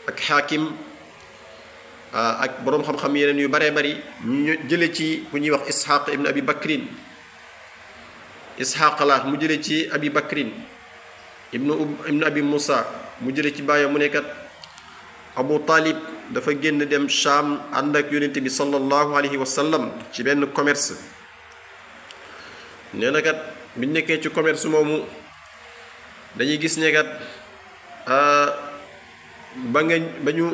ak Xaakim ak boroom xam-xam yeneen yu baree bari ñu jële ci ku ñuy wax Isxaaq ibn Abi Bakrin Isxaaq la mu jële ci Abi Bakrin ibnu Abi Musa mu jële ci baayam mu nekkat Abu Talib dafa génn dem Sham ànd ak yonent bi sallallahu alayhi wa sallam ci benn commerce nee na kat biñ nekkee ci commerce moomu dañuy gis ne kat ba ñu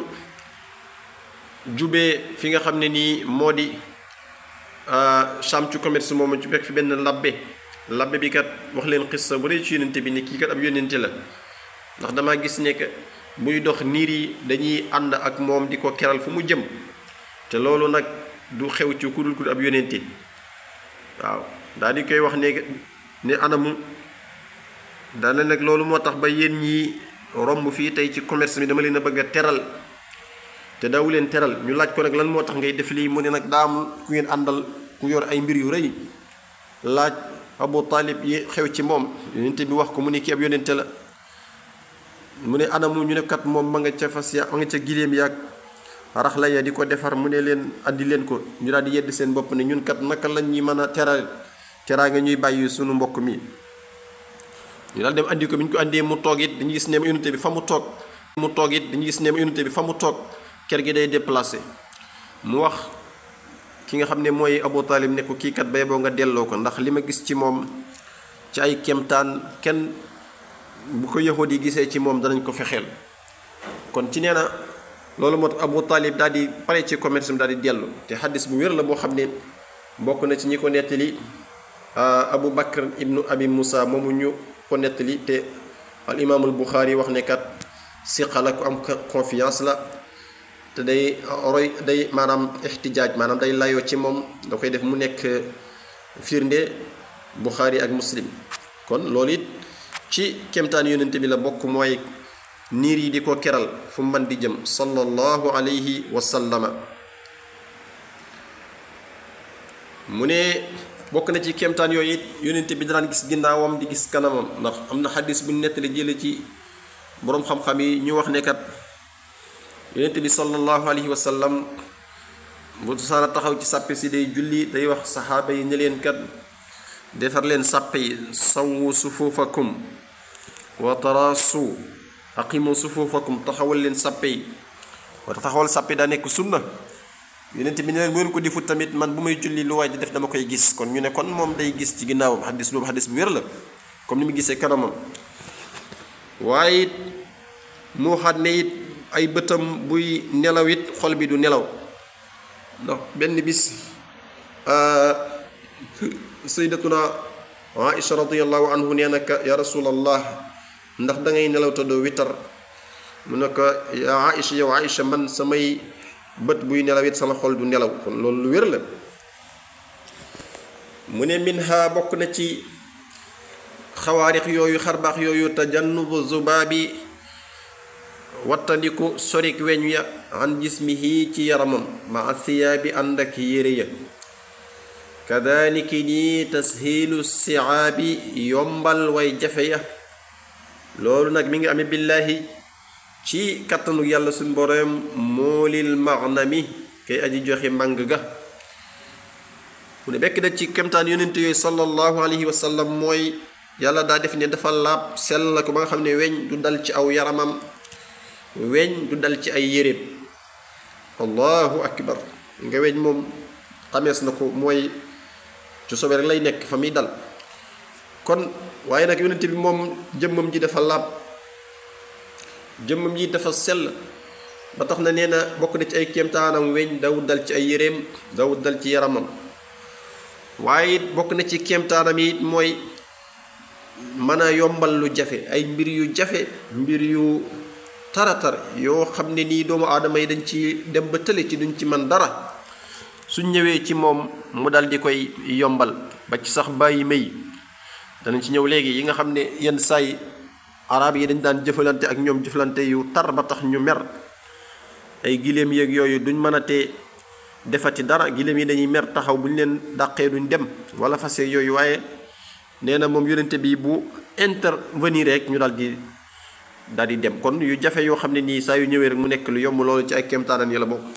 jubee fi nga xam ne nii moo di Sham ci commerce moomu ci fekk fi benn labbe bi kat wax leen xissa bu dee ci yonent bi ni kii kat ab yonent la ndax dama gis ne que buy dox niir yi dañuy ànd ak moom di ko keral fu mu jëm te loolu nag du xew ci ku dul ab yonente waaw daal di koy wax ne anamu daal nag loolu moo tax ba yéen ñi romb fii tey ci commerce bi dama leen a bëgg a teral te daawu leen teral ñu laaj ko nag lan moo tax ngay def lii mu ne nag daam ku ngeen àndal ku yor ay mbir yu rëy laaj Abu Talib yi xew ci moom yonente bi wax ko mu ne kii ab yonente la mu ne anamu ñu ne kat moom ma nga ca fas ya ma nga ca giléem yaag raxla ya di ko defar mu ne leen andi leen ko ñu daal di yedd seen bopp ne ñun kat naka lañ ñuy mën a teraa nga ñuy bàyyi sunu mbokk mi ñu daal dem andi ko bi ñu ko andee mu toog it dañuy gis ne ma unité bi fa mu toog kër gi day déplacé mu wax ki nga xam ne mooy Abu Talib ne ko kii kat bay boo nga delloo ko ndax li ma gis ci moom ci ay kemtaan kenn bu ko yahud yi gisee ci moom danañ ko fexeel kon ci nee na loolu moo tax Abu Talib daal di pare ci commerce bi daal di dellu te xaddis bu wér la boo xam ne bokk na ci ñi ko nettali Abu Bakr ibnu Abi Musa moomu ñu ko nettali te al imaamul Buxaari wax ne kat siqa la ko am confiance la te day roy day maanaam ixtijaaj maanaam day layoo ci moom da koy def mu nekk firnde Buxaari ak Muslim kon loolu it ci kemtaan yonente bi la bokk mooy niir yi di ko keral fu man di jëm sallallahu alayhi wa sallama mu ne bokk na ci kemtaan yooyu it yonente bi daan gis ginnaawam di gis kanamam ndax am na xadis bu nettali jële ci boroom xam-xam yi ñu wax ne kat yonente bi sallallahu alayhi wa sallam bu saana taxaw ci sàppe si day julli day wax saxaaba yi ne leen kat defar leen sàppe yi sawwu sufuufakum wa tarasu aqimu sufuufakum taxawal leen sàppe yi wala taxawal sàppe daa nekk sunna yonent bi ne leen bu ngeen ko defut tamit man bu may julli lu waay di def dama koy gis kon ñu ne kon moom day gis ci ginnaawam xadis boobu xadis bu wér la comme ni mu gisee kanamam waaye it mu waxaat ne it ay bëtam buy nelaw it xol bi du nelaw ndax benn bis sayyidatuna Aïcha radiyallahu anhu nee na ka ya rasulallah ndax da ngay nelaw te doo witar mu ne ko ya Aïcha yow Aïcha man samay bët buy nelaw it sama xol du nelaw kon loolu lu wér la mu ne minha bokk na ci xawaarix yooyu xarbaax yooyu tajannubu zubaabi wattandiku sorik weñ ya an jismihi ci yaramam ma thiyaabi ànd ak yére ya kadhalika nii tashiilu siaabi yombal way jafe ya loolu nag mi ngi amee billaahi ci kattanu yàlla suñ boroom moolil magnami kay aji joxe màng ga mu ne bekk da ci kemtaan yonent yooyu sallallahu alayhi wa sallam mooy yàlla daa def ne dafa laab sell la ko ba nga xam ne weñ du dal ci aw yaramam weñ du dal ci ay yéreem allahu akbar nga weñ moom xamees na ko mooy ci sobe rek lay nekk fa muy dal kon waaye nag yonent bi moom jëmmam ji dafa laab jëmmam ji dafa sell ba tax na nee na bokk na ci ay kéemtaanam weñ dawut dal ci ay yéreem dawut dal ci yaramam waaye it bokk na ci kéemtaanam yi mooy mën a yombal lu jafe ay mbir yu jafe mbir yu taratar yoo xam ne nii doomu aadama yi dañ ci dem ba tële ci duñ ci man dara suñ ñëwee ci moom mu dal di koy yombal ba ci sax bàyyi may danañ ci ñëw léegi yi nga xam ne yenn saay arab yi dañ daan jëfalante ak ñoom jëflante yu tar ba tax ñu mer ay giléem yeeg yooyu duñ mën a tee defati dara giléem yi dañuy mer taxaw bu ñu leen dàqee duñ dem wala fas yeeg yooyu waaye nee na moom yonente bi bu intervenir rek ñu dal di daal di dem. kon yu jafe yoo xam ne nii saa yu ñëwee rek mu nekk lu yomb, loolu ci ay kéemtaanan yi la bokk.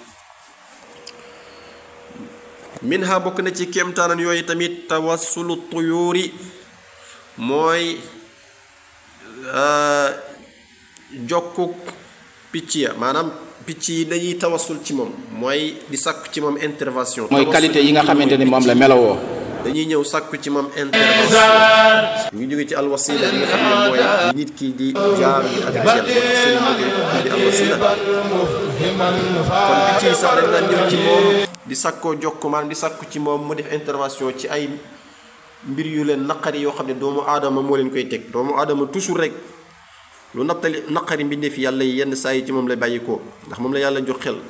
minha bokk na ci kéemtaanan yooyu tamit tawassulu tuyuuri mooy jokkuk picc ya, maanaam picc yi dañuy tawassul ci moom, mooy di sàkku ci moom intervention. mooy qualité yi nga xamante ni moom la melowoo. dañuy ñëw sàkku ci moom intervention. ñu jóge ci alwasila li nga xam ne mooy nit ki di jaar ngir ak yàlla, sëriñ bi di alwasila. kon picc yi sax dañ daan ñëw ci moom di sàkkoo jokk, maanaam di sàkku ci moom mu def intervention ci ay mbir yu leen naqari yoo xam ne doomu aadama moo leen koy teg. doomu aadama toujours rek lu naqari mbindeef yàlla yi yenn saa yi ci moom lay bàyyi ko, ndax moom la yàlla jox xel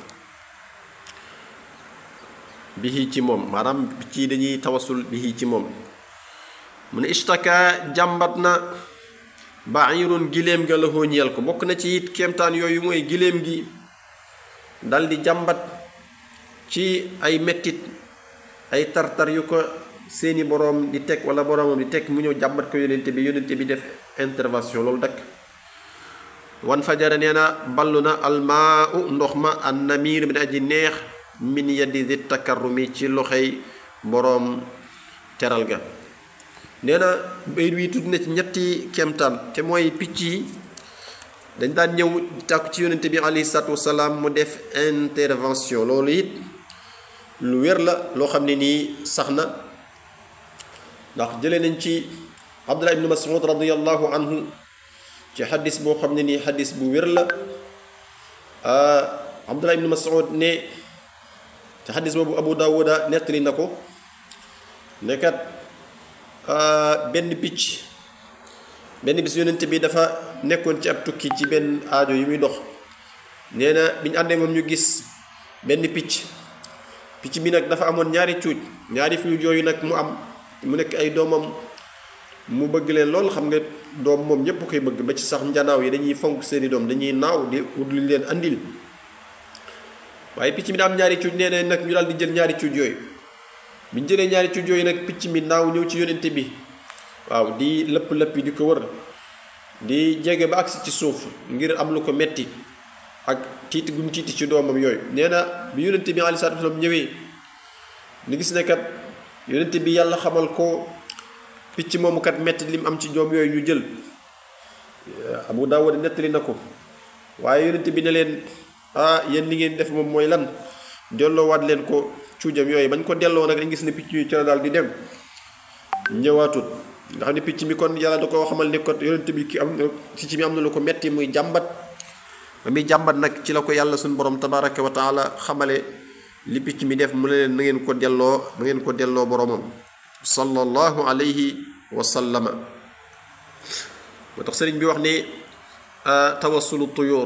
bihi ci moom, maanaam picc yi dañuy tawasul bihi ci moom. mu ne ishtaka jàmbat na bairun giléem ga la ñeel ko. bokk na ci it kéemtaan yooyu mooy giléem gi dal di jàmbat ci ay mettit ay tartar yu ko seeni boroom di teg wala boroomam di teg, mu ñëw jàmbat ko yonente bi def intervention, loolu dakk. wan fajara nee na ballu na almaa u ndox ma an namir bi aji neex min yaddi di takarrumi ci loxoy boroom teral ga. nee na bayit wi tudd na ci ñetti kemtaan, te mooy picc yi dañ daan ñëw tàkku ci yonente bi alayhi salaatu wasalaam mu def intervention. loolu it lu wér la loo xam ne nii sax na, ndax jëlee nañ ci Abdullah ibnu Mas'ud radiyallahu anhu ci xadis boo xam ne nii xadis bu wér la. Abdullah ibnu Mas'ud ne ci xadis boobu Abu Dawuda nettali na ko nekkat benn bis yonent bi dafa nekkoon ci ab tukki ci benn aajo yu muy dox. nee na bi ñu àndee moom ñu gis benn picc bi nag dafa amoon ñaari fuuj yooyu nag mu nekk ay doomam, mu bëgg leen lool. xam nga doom moom ñépp koy bëgg, ba ci sax njanaaw yi dañuy fonk seeni doom, dañuy naaw di wut lu leen andil. waaye picc mi daa am ñaari cuuj. nee na nag ñu daal di jël ñaari cuuj yooyu. bi ñu jëlee ñaari cuuj yooyu nag picc mi naaw ñëw ci yonente bi, waaw di lëpp yi di ko wër, di jege ba agsi ci suuf ngir am lu ko metti ak tiiti gum tiiti ci doomam yooyu. nee na bi yonente bi alayhi salaatu wasalaam ñëwee ni gis ne kat yonente bi yàlla xamal ko picc moomu kat metti lim am ci doom yooyu ñu jël. Abu Daawud nettali na ko. waaye yonente bi ne leen yéen li ngeen def moom mooy lan, delloowaat leen ko cuujam yooyu. bañ ko delloo nag dañ gis ne picc yi ci la daal di dem, ñëwaatut. nga xam ne picc mi kon yàlla da ko xamal ne ko yonente bi picc mi am na lu ko metti muy jàmbat. ba muy jàmbat nag ci la ko yàlla suñu borom tabaraka wa taala xamale li picc mi def, mu ne leen na ngeen ko delloo boromam sallallahu alayhi wa sallama. moo tax sëriñ bi wax ne tawassulu tuyóor.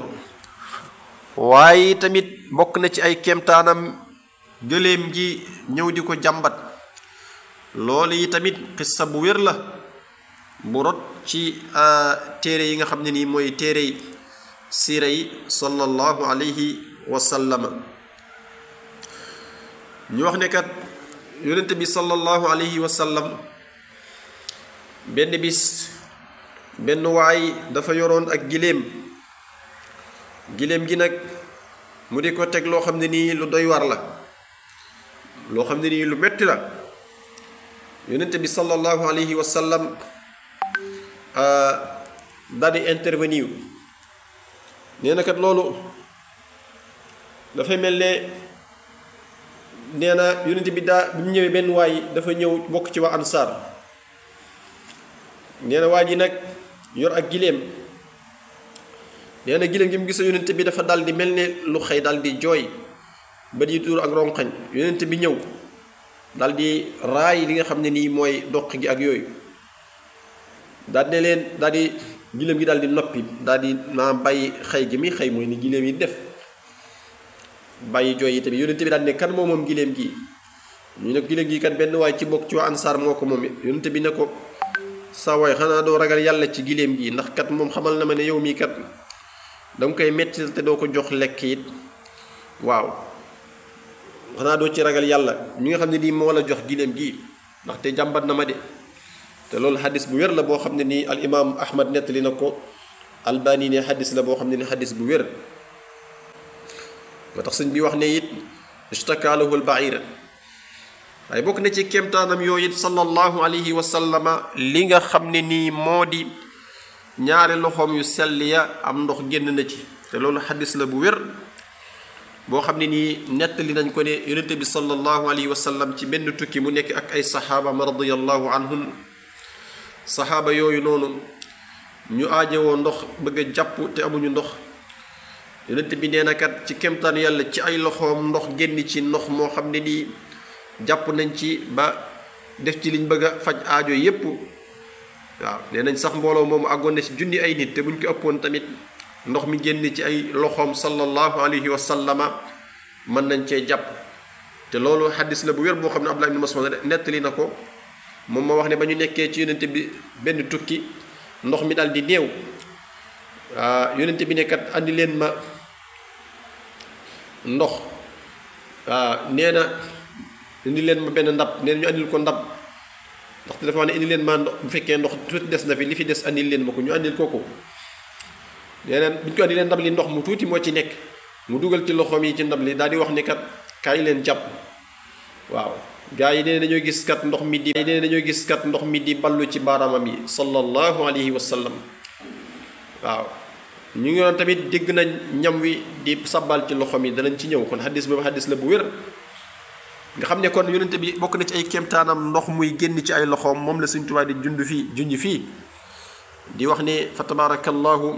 waaye tamit bokk na ci ay kéemtaanam gëléem gi ñëw di ko jàmbat. loolu yi tamit xissa bu wér la bu rot ci téere yi nga xam ne nii mooy téere yi siira yi sallallahu alayhi wa sallama. ñu wax ne kat yonente bi sallallahu alayhi wa sallam benn bis benn waay dafa yoroon ak giléem gi nag mu di ko teg loo xam ne nii lu doy war la, loo xam ne nii lu metti la. yonente bi sallallahu alayhi wa sallam daal di intervenir. nee na kat loolu dafay mel ne nee na yonente bi bi mu ñëwee benn waay dafa ñëw bokk ci waa ansaar. nee na waa ji nag yor ak giléem. nee na giléem gi mu gis yonente bi dafa dal di mel ne lu xëy dal di jooy ba di tuur ak ronqañ. yonente bi ñëw dal di raay li nga xam ne nii mooy doq gi ak yooyu, daal ne leen daal di giléem gi daal di noppi, daal di bàyyi xëy gi mi xëy mooy ni giléem yi def, bàyyi jooy yi tamit. yonente bi daal ne kan moom giléem gi. ñu ne giléem gi kat benn waay ci bokk ci waa ansaar moo ko moom. yonente bi ne ko sa waay xanaa doo ragal yàlla ci giléem gi, ndax kat moom xamal na ma ne yow mii kat danga koy metti te doo ko jox lekk it. waaw xanaa doo ci ragal yàlla mi nga xam ne nii moo la jox giléem gi, ndaxte jàmbat na ma de. te loolu xadis bu wér la boo xam ne nii al imam Ahmad nettali na ko Albani ne xadis la boo xam ne ni xadis bu wér moo tax sëñ bi wax ne it ishtakalahu albaira waaye bokk na ci kéemtaanam yooyu it sallallahu alayhi wa sallama li nga xam ne nii moo di ñaari loxoom yu sell ya am ndox génn na ci te loolu xadis la bu wér boo xam ne nii nettali nañ ko ne yonente bi sallallahu alayhi wa sallam ci benn tukki mu nekk ak ay saxaabam radiyallahu anhum saxaaba yooyu noonu ñu aajowoo ndox bëgg a jàpp te amuñu ndox yonente bi nee na kat ci kéemtaan yàlla ci ay loxoom ndox génn ci ndox moo xam ne nii jàpp nañ ci ba def ci liñ bëgg a faj aajo yépp waaw nee nañ sax mbooloo moomu àggoon na ci junni ay nit te buñ ko ëppoon tamit ndox mi génn ci ay loxoom sallallahu alayhi wa sallama mën nañ cee jàpp te loolu xaddis la bu wér boo xam ne Abdullah ibn Mas'ud nettali na ko moom moo wax ne ba ñu nekkee ci yonente bi benn tukki ndox mi daal di néew yonente bi nekkat andi leen ma ndox nee na indi leen ma benn ndab nee na ñu andil ko ndab ndaxte dafa wax ne indi leen ma ndox bu fekkee ndox tuuti des na fi li fi des andil leen ma ko ñu andil ko nee na bu ñu ko andi leen ndab li ndox mu tuuti moo ci nekk mu dugal ci loxoom yi ci ndab li daal di wax ni kat kaay leen jàpp waaw gaa yi nee dañoo gis kat ndox mi di ballu ci baaraamam yi sallallahu alayhi wa sallam waaw ñu ngi doon tamit dégg nañ ñam wi di sabbal ci loxoom yi danañ ci ñëw kon xaddis boobu xaddis la bu wér nga xam ne kon yonente bi bokk na ci ay kéemtaanam ndox muy génn ci ay loxoom moom la Sëñ Tuubaa di junj fii di wax ne fa tabarakallahu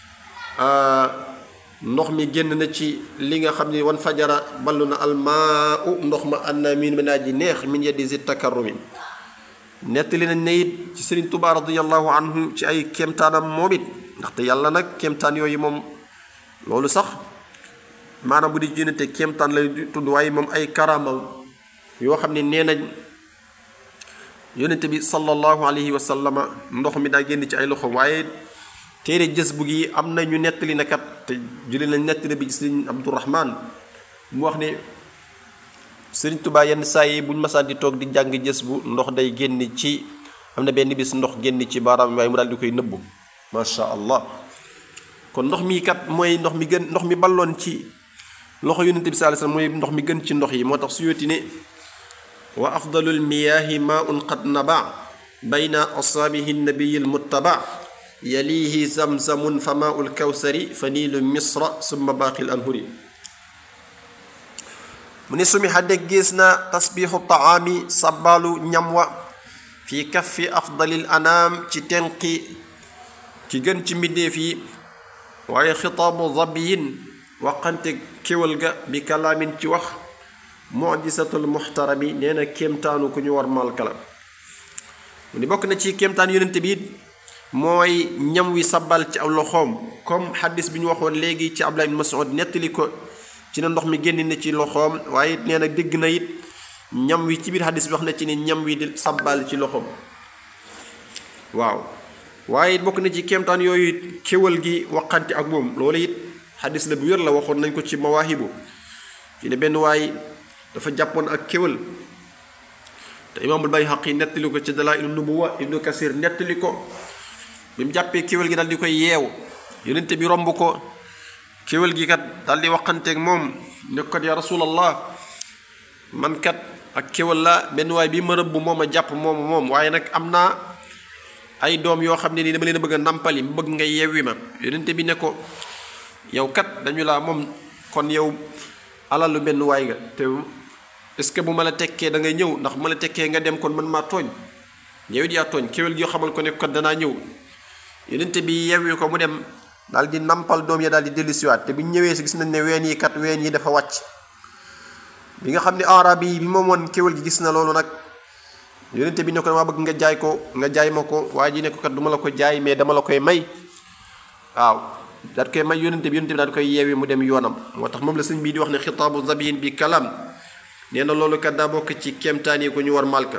ndox mi génn na ci li nga xam ne wan fajara ballu na almaa ndox ma anna min naa ji neex min yeddi zi takarrumi nettali nañ ne it ci Sëriñ Tuubaa radiyallahu anhu ci ay kéemtaanam moom it ndaxte yàlla nag kéemtaan yooyu moom loolu sax maanaam bu di yonente kéemtaan lay tudd waaye moom ay karama yoo xam ne nee nañ yonente bi sallallahu alayhi wa sallama ndox mi daa génn ci ay loxo waaye téere jës bu gi am na ñu nettali na kat te jëlee nañ nettali bi Sëriñ Abdourahman mu wax ne Sëriñ Tuubaa yenn saa yi buñ masaan di toog di jàng jës bu ndox day génn ci am na benn bis ndox génn ci baaraam waaye mu daal di koy nëbbu macha allah kon ndox mi kat mooy ndox mi gën ndox mi balloon ci loxo yonente bi sallallahu alayhi wasallam mooy ndox mi gën ci ndox yi moo tax Suyuti ne wa afdalul miyaahi maun qad naba bayna asaabihi nabiyi lmuttaba yalihi zamzamun fa maul kawsari fa niilu misra summa baaqil anhuri mu ne sumi xadde gis na tasbiixu taami sabbaalu ñam wa fi kaffi afdalil anaam ci tenqi ki gën ci mbindéef yi waaye xitaabu zabiyin waxante kéwal ga bi kalaamin ci wax mujisatul muxtarami nee na kéemtaanu ku ñu war malkala mu ni bokk na ci kéemtaan yonente bi it mooy ñam wi sabbal ci aw loxoom comme xaddis bi ñu waxoon léegi ci Abdullah ibn Mas'ud nettali ko ci na ndox mi génn na ci loxoom waaye it nee na dégg na it ñam wi ci biir xaddis bi wax na ci ni ñam wi di sabbal ci loxoom waaw waaye it bokk na ci kéemtaan yooyu it kéwal gi waxante ak moom loolu it xaddis la bu wér la waxoon nañ ko ci mawaahibu fi ne benn waay dafa jàppoon ak kéwal te imaamul Bayhaqi nettali ko ci Dalaa'ilun Nubuwwa Ibnu Kasir nettali ko bi mu jàppee kéwal gi daal di koy yeew yonente bi romb ko kéwal gi kat daal di waxanteeg moom ne ko kat yaa rasulallah man kat ak kéwal la benn waay bi ma rëbb moom a jàpp moom waaye nag am naa ay doom yoo xam ne nii dama leen a bëgg a nàmpali mu bëgg nga yewwi ma yonente bi ne ko yow kat dañu laa moom kon yow alalu benn waay nga te est-ce que bu ma la tekkee da ngay ñëw ndax bu ma la tekkee nga dem kon man maa tooñ yow it yaa tooñ kéwél gi xamal ko ne kat danaa ñëw yonente bi yewwi ko mu dem daal di nampal doom ya daal di dellusiwaat te bi ñu ñëwee si gis nañ ne ween yi dafa wàcc bi nga xam ne arab yi bi moom woon kéwél gi gis na loolu nag yonente bi ne ko dama bëgg nga jaay ma ko waa ji ne ko kat du ma la ko jaay mais dama la koy may waaw daal koy may yonente bi daal koy yeewi mu dem yoonam moo tax moom la sëñ bii di wax ne xitaabu zabiyin bi kalam nee na loolu kat daa bokk ci kéemtaan yi ko ñu war malka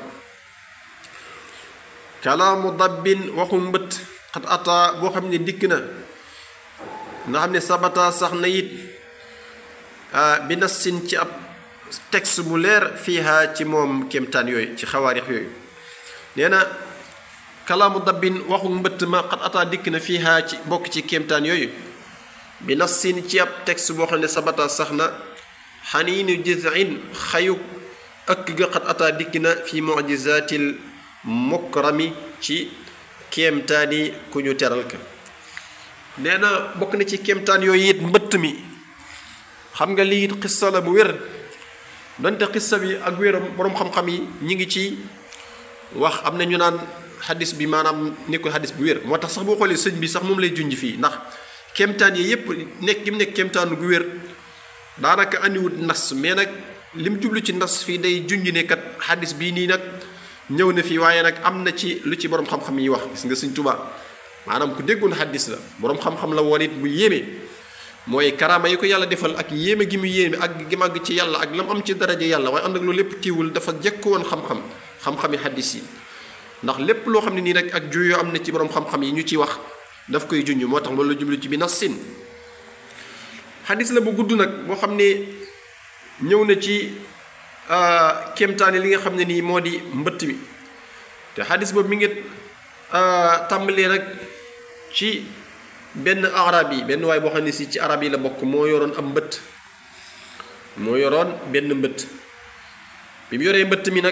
kalaamu dabbin waxu mbët xat ata boo xam ne dikk na nga xam ne sabata sax na it bi nassin ci ab texte bu leer fiiha ci moom kéemtaan yooyu ci xawaarix yooyu nee na kalaamu dabbin waxu mbëtt ma xat ataa dikk na fiihaa ci bokk ci kéemtaan yooyu bi nassin ci ab texte boo xam ne sabata sax na xaniinu jiz'in xayu ëkk ga xat ataa dikk na fi mu'jizaatil mukrami ci kéemtaani ku ñu teral ka nee na bokk na ci kéemtaan yooyu it mbëtt mi xam nga lii xissa la bu wér donte xissa bi ak wéram boroom xam-xam yi ñi ngi ci wax am na ñu naan xadis bi maanaam ni ko xadis bu wér moo tax sax boo xoolee sëñ bi sax moom lay junj fii ndax kéemtaan yi yépp nekk gi mu nekk kéemtaanu gu wér daanaka andiwut nas mais nag lim jublu ci nas fii day junj ne kat xadis bii nii nag ñëw na fii waaye nag am na ci lu ci boroom xam-xam yi wax gis nga sëñ Tuubaa maanaam ku déggoon xadis la boroom xam-xam la woon it bu yéeme mooy karaama yi ko yàlla defal ak yéeme gi mu yéeme ak gi màgg ci yàlla ak lam am ci daraja yàlla waaye ànd ak loolu lépp tiiwul dafa jekk woon xam-xami xadis yi ndax lépp loo xam ne nii rek ak juyoo am na ci boroom xam-xam yi ñu ci wax daf koy junj moo tax loolu la jublu ci bi nassin xadis la bu gudd nag boo xam ne ñëw na ci kéemtaani li nga xam ne nii moo di mbëtt mi te xadis boobu mi ngi tàmbalee nag ci benn arab yi benn waay boo xam ne si ci arab yi la bokk moo yoroon am mbëtt moo yoroon benn mbëtt bi mu yoree mbëtt mi nag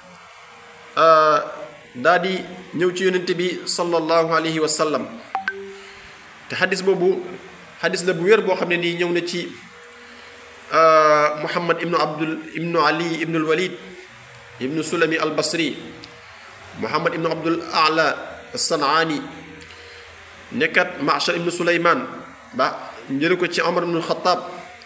daa di ñëw ci yonente bi sallallahu alayhi wa sallam te xadis boobu xadis la bu wér boo xam ne nii ñëw na ci Muhammad ibnu Ali ibnu al-Walid ibnu Sulami al-Basri Muhammad ibnu Abdul A'la as-San'ani nekkat Ma'shar ibnu Suleyman ba njëre ko ci Omar ibnu al-Khattab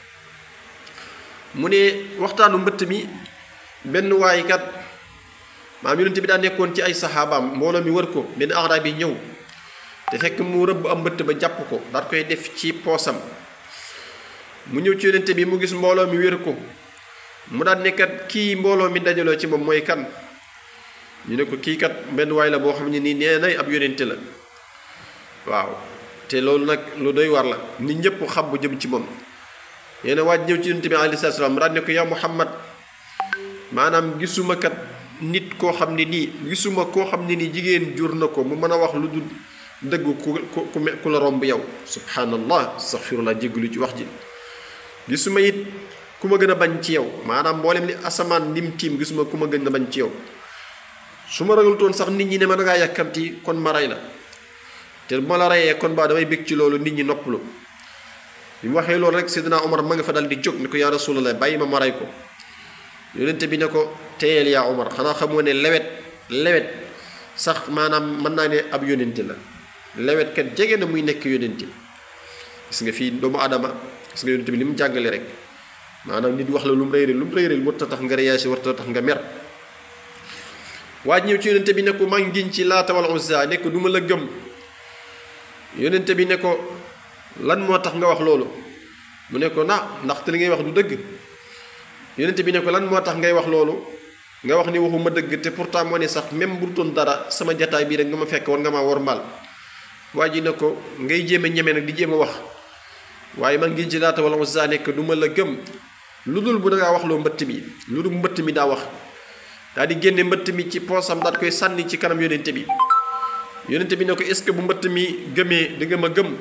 mu ne waxtaanu mbëtt mi benn waay kat maam yonent bi daa nekkoon ci ay saxaabaam mbooloo mi wër ko benn arab yi ñëw te fekk mu rëbb am mbëtt ba jàpp ko daal koy def ci poosam mu ñëw ci yonent bi mu gis mbooloo mi wër ko mu daal nekkat kii mbooloo mi dajaloo ci moom mooy kan ñu ne ko kii kat benn waay la boo xam ne nii nee nay ab yonent la waaw te loolu nag lu doy war la nit ñëpp xam bu jëm ci moom yéena waaj ñëw ci yonent bi alayhi salaam mu daal ne ko yaa Muhammad maanaam gisuma kat nit koo xam ne nii gisuma koo xam ne nii jigéen jur na ko mu mën a wax lu dul dëgg ku la romb yow subhanallah astaghfirullah jéggalu ci wax ji gisuma it ku ma gën a bañ ci yow maanaam mboolem li asamaan nim tiim gisuma ku ma gën a bañ ci yow su ma ragaltoon sax nit ñi ne ma da ngaa yàkkamti kon ma rey la te bu ma la reyee kon baa damay bég ci loolu nit ñi noppalu bi mu waxee loolu rek Seydina Omar ma nga fa dal di jóg ni ko yaa rasulallah bàyyi ma rey ko yonente bi ne ko téyeel yaa Omar xanaa xamoo ne lewet sax maanaam mën naa ne ab yonente la lewet kat jege na muy nekk yonente gis nga fii doomu adama gis nga yonente bi li mu jàngale rek maanaam nit wax la lu mu réeréel warta tax nga réyaasi warta tax nga mer waaj ñëw ci yonente bi ne ko maa ngi giñ ci Laata wal Uzza ne ko du ma la gëm yonente bi ne ko lan moo tax nga wax loolu mu ne ko ndaxte li ngay wax du dëgg yonente bi ne ko lan moo tax ngay wax loolu nga wax ni waxuma dëgg te pourtant moo ne sax même bu doon dara sama jataay bii rek nga ma fekk war nga maa wormaal waa ji ne ko ngay jéem a ñeme nag di jéem a wax waaye man ngi ci Laata wal Uzza nekk du ma la gëm lu dul bu dangaa wax loo mbëtt mi lu dul mbëtt mi daa wax daal di génne mbëtt mi ci poosam daal koy sànni ci kanam yonente bi yonente bi ne ko est-ce que bu mbëtt mi gëmee di nga ma gëm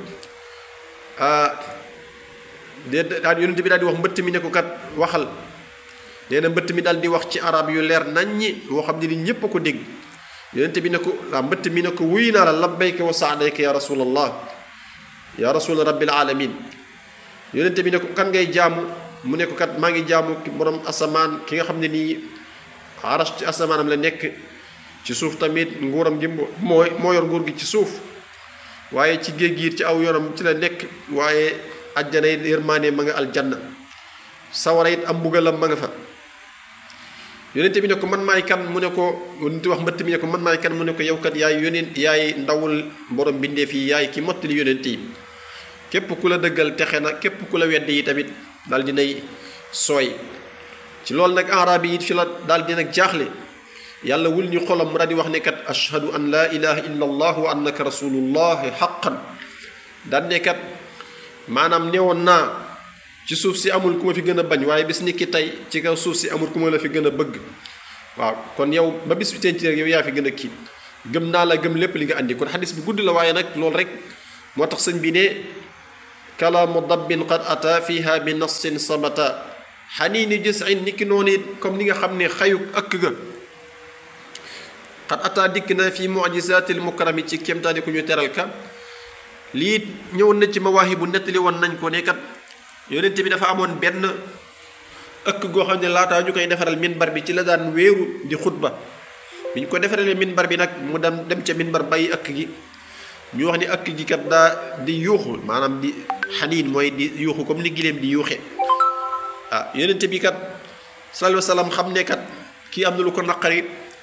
daal yonente bi daal di wax mbëtt mi ne ko kat waxal nee na mbëtt mi daal di wax ci arab yu leer naññi woo xam ne ni ñépp a ko dégg yonente bi ne ko mbëtt mi ne ko wuy naa la labbayka wa sa'dayka ya rasulallah ya rasul rabbil alamin yonente bi ne ko kan ngay jaamu mu ne ko kat maa ngi jaamu borom asamaan ki nga xam ne nii arash ci asamaanam la nekk ci suuf tamit nguuram gi moo yor nguur gi ci suuf waaye ci géej gi ci aw yoonam ci la nekk waaye ajjana it yërmaane ma nga aljanna sawara it am mbugalam ma nga fa yonente bi ne ko man maay kan mu ne ko yonente wax mbëtt mi ne ko man maay kan mu ne ko yow kat yaay yonent yaay ndawul borom bindeef yi yaay ki mottali yonent yi képp ku la dëggal texe na képp ku la wedd yi tamit daal dinay sooy ci loolu nag arab yi fi la daal di nag jaaxle yàlla wul ñu xolam mu daal di wax ne kat ashhadu an laa ilaha illa allah wa annaka rasulullahi haqqan daan ne kat maanaam newoon naa ci suuf si amul ku ma fi gën a bañ waaye bis ni ki tey ci kaw suuf si amul ku ma la fi gën a bëgg waaw kon yow ba bis bi teen ci rek yow yaa fi gën a kii gëm naa la gëm lépp li nga andi kon xadis bu gudd la waaye nag loolu rek moo tax sëñ bi ne kalaamu dabbin qad ata fiha bi nassin sabata xaniini jësin ni ki noonu it comme ni nga xam ne xayuk ëkk ga qad ata dikk na fi mujisatil mukarami ci kéemtaani ku ñu teral ka lii ñëwoon na ci mawaahibu nettali woon nañ ko ne kat yonente bi dafa amoon benn ëkk goo xam ne laataa ñu koy defaral minbar bi ci la daan wéeru di xutba bi ñu ko defaralee minbar bi nag mu dem ca minbar bàyyi ëkk gi ñu wax ni ëkk gi kat daa di yuuxu maanaam di xaniin mooy di yuuxu comme ni gileem di yuuxe yonente bi kat sallallahu alayhi wa sallam xam ne kat kii am na lu ko naqari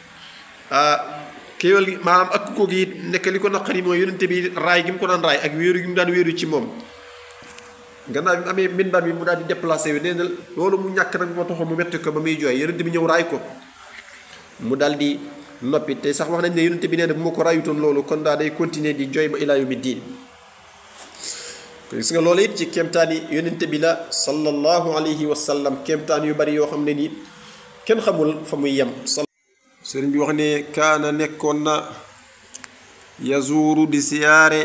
kéwal gi maanaam ëkk ko gi nekk li ko naqari mooy yonente bi raay gi mu ko daan raay ak wéeru gi mu daan wéeru ci moom gannaaw bi mu amee minbar bi mu daal di déplacé yu nee na loolu mu ñàkk nag moo taxoon mu metti ko ba muy jooy yonente bi ñëw raay ko mu daal di noppi te sax wax nañ ne yonente bi nee na bu ma ko raayutoon loolu kon daa day continuer di jooy ba ilaa yawmi diin gis nga loolu it ci kéemtaani yonente bi la sallallahu alayhi wa sallam kéemtaan yu bari yoo xam ne nii kenn xamul fa muy yem. sëriñ bi wax ne kaana nekkoon na yazuuru di siyaare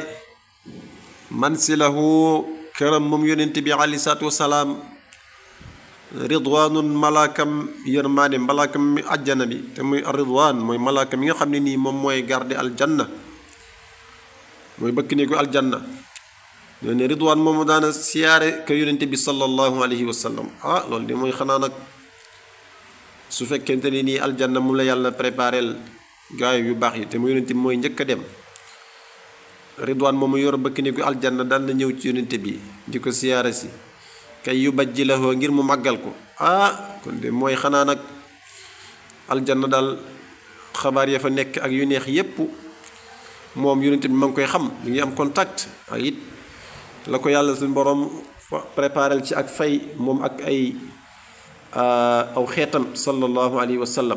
mansilahu këram moom yonente bi alayhi salaatu wasalaam ridwaanun malaakam yërmaane malaakam mi àjjana bi te muy ridwaan mooy malaaka mi nga xam ne nii moom mooy garde aljanna mooy bëkk néegu aljanna ñoo ne ridwaan moomu daana siyaare ka yonente bi sallallahu alayhi wa sallam loolu de mooy xanaa nag su fekkente ne nii aljanna mu la yàlla préparel gaay yu baax yi te mu yonente bi mooy njëkk a dem ridwaan moomu yor bëkk néegu aljanna daan na ñëw ci yonente bi di ko siyaare si kay yu bajji la ngir mu màggal ko kon de mooy xanaa nag aljanna daal xabaar ya fa nekk ak yu neex yépp moom yonente bi ma ngi koy xam mi ngi am contact ak it la ko yàlla suñu borom préparel ci ak fay moom ak ay aw xeetam sallallahu alayhi wa sallam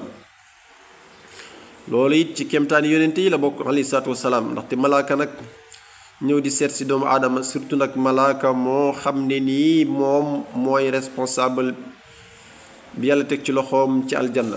loolu it ci kéemtaani yonente yi la bokk alayhi salaatu wasalaam ndaxte malaaka nag ñëw di seet si doomu aadama surtout nag malaaka moo xam ne nii moom mooy responsable bi yàlla teg ci loxoom ci aljanna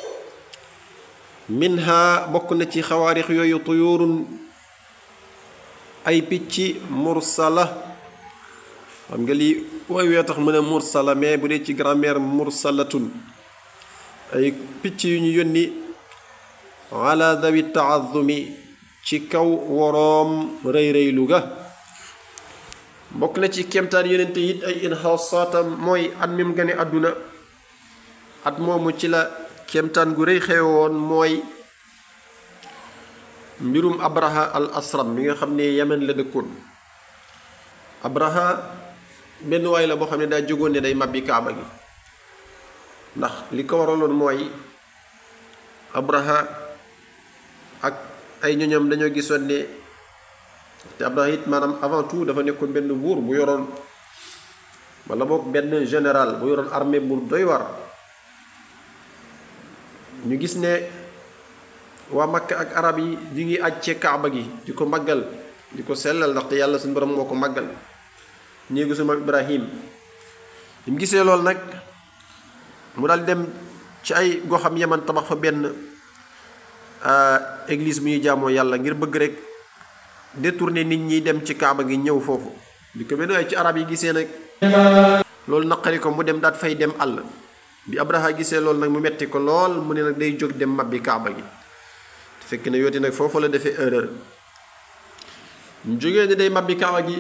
minha bokk na ci xawaarix yooyu tuyurun ay picc mursala xam nga lii wooy wee tax mu ne mursala mais bu dee ci grammaire mursalatun ay picc yu ñu yónni ala dawi taazumi ci kaw woroom rëy-rëylu ga bokk na ci kéemtaan yonente it ay inxaasaatam mooy at mi mu gane àdduna at moomu ci la kéemtaan gu rëy xewoon mooy mbirum abraha al asram bi nga xam ne yemen la dëkkoon abraha benn waay la boo xam ne daa jógoon ne day màbbi kaaba gi ndax li ko waraloon mooy abraha ak ay ñoñam dañoo gisoon ne te abraha it maanaam avant tout dafa nekkoon benn buur bu yoroon wala boog benn général bu yoroon armée bu doy war ñu gis ne waa Makka ak arab yi ñu ngi aj ci kaaba gi di ko màggal di ko sellal ndaxte yàlla suñu borom moo ko màggal néegu sama Ibrahim li mu gisee loolu nag mu daal dem ci ay goxam Yaman tabax fa benn église bu ñuy jaamoo yàlla ngir bëgg rek détourner nit ñi dem ci kaaba gi ñëw foofu di ko benn waaye ci arab yi gisee nag loolu naqari ko mu dem daat fay dem àll bi Abraha gisee loolu nag mu metti ko lool mu ne nag day jóg dem mabbi kaaba gi fekk na yooti nag foofu la defee erreur ñu jógee ni day mabbi kaaba gi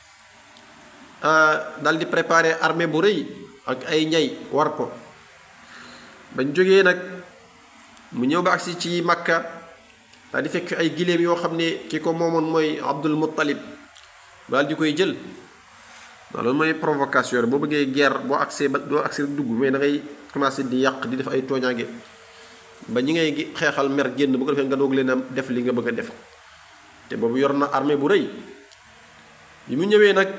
dal di préparer armée bu rëy ak ay ñay war ko bañ jógee nag mu ñëw ba agsi ci Makka daal di fekk ay giléem yoo xam ne ki ko moomoon mooy Abdul Muttalib daal di koy jël waaw loolu mooy provocation boo bëggee guerre boo agsee ba doo agsi rek dugg mais da ngay commencé di yàq di def ay tooñaange ba ñi ngay xeexal mer génn bu ko defee nga doog leen a def li nga bëgg a def te boobu yor na armée bu rëy bi mu ñëwee nag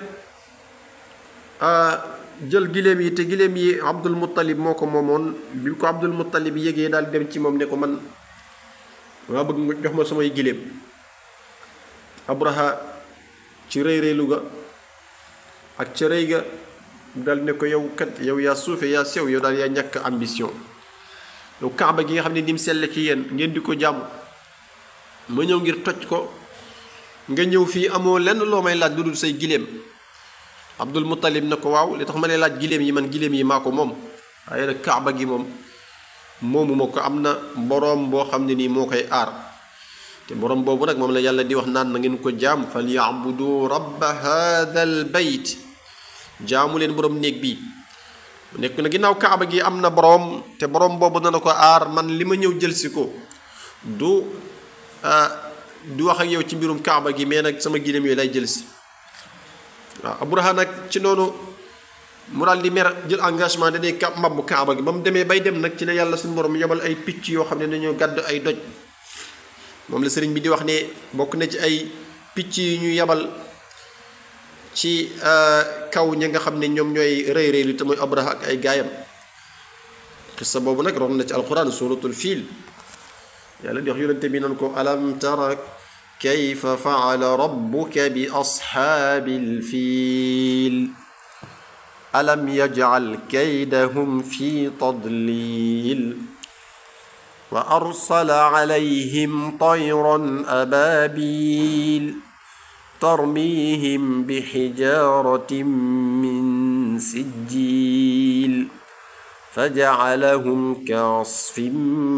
jël giléem yi te giléem yi Abdul Muttalib moo ko moomoon bi ko Abdul Muttalib yégee daal dem ci moom ne ko man maa bëgg nga jox ma samay giléem Abraha ci rëy-rëylu ga ak ca rëy ga dal ne ko yow kat yow yaa suufe yaa sew yow daal yaa ñàkk ambition yow kaaba gi nga xam ne ni mu selle ci yéen ngeen di ko jàmm ma ñëw ngir toj ko nga ñëw fii amoo lenn loo may laaj lu dul say giléem. Abdul Muttalib na ko waaw li tax ma lay laaj giléem yi man giléem yi maa ko moom waaye nag kaaba gi moom moomu ma ko am na boroom boo xam ne nii moo koy aar te boroom boobu nag moom la yàlla di wax naan na ngeen ko jaam falyabudu rabba hadha al bayt jaamu leen boroom néeg bi nekk na ginnaaw kaaba gi am na boroom te boroom boobu dana ko aar man li ma ñëw jël si ko du wax ak yow ci mbirum kaaba gi mais nag sama giléem yooyu lay jël si waaw Abraha nag ci noonu mu daal di mer jël engagement dañuy mabbu kaaba gi ba mu demee bay dem nag ci la yàlla suñu borom yebal ay picc yoo xam ne dañoo gàdd ay doj moom la sëriñ bi di wax ne bokk na ci ay picc yi ñu yebal ci kaw ñi nga xam ne ñoom ñooy rëy rëy lu te mooy Abraha ak ay gaayam xissa boobu nag ron na ci alquran suratul fiil yàlla di wax yonente bi nan ko alam tara kayfa faala rabbuka bi ashaabil fiil alam yaj'al kaydahum fi tadlil wa arsala alayhim tayran ababil tarmihim bihijaratin min sijil faja'alahum ka'asfin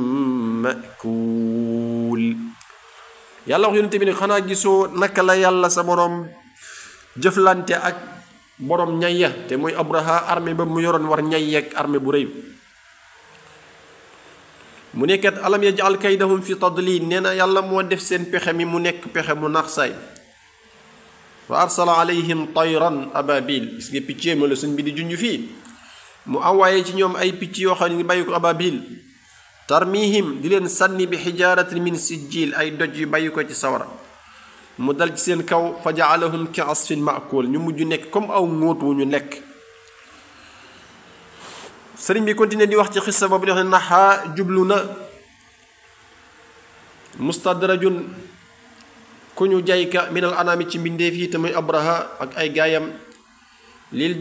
ma'kul. yàlla wax yonent bi ne xanaa gisoo naka la yàlla sa boroom jëflante ak boroom ñay ya te mooy Abraha armée ba mu yoroon war ñay yeeg armée bu rëy mu nekkat alam yaj'al kaydahum fi tadlil nee na yàlla moo def seen pexe mi mu nekk pexe mu nax saay wa arsala alayhim tayran ababil gis nga picc ma la suñ bi di junj fii mu envoyé ci ñoom ay picc yoo xam ne ngi bàyyi ko ababil tarmihim di leen sànni bi xijaaratin min sijjil ay doj yu bàyyi ko ci sawara mu dal ci seen kaw fa jaalahum ka asfin maakul ñu mujj nekk comme aw ngóot wu ñu lekk. sëriñ bi continué di wax ci xissa boobu di wax ne naxaa jublu na mustadrajun ku ñu jayka minal anami ci mbindeef yi te muy Abraha ak ay gaayam lil